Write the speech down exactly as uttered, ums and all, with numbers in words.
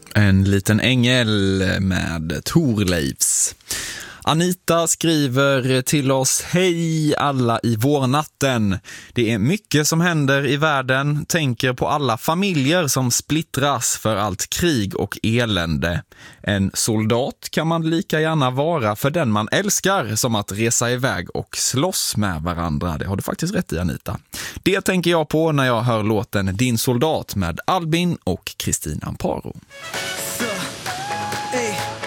En liten ängel med Thorleifs. Anita skriver till oss: hej alla i vårnatten. Det är mycket som händer i världen. Tänker på alla familjer som splittras för allt krig och elände. En soldat kan man lika gärna vara för den man älskar som att resa iväg och slåss med varandra. Det har du faktiskt rätt i, Anita. Det tänker jag på när jag hör låten Din soldat med Albin och Kristina Amparo.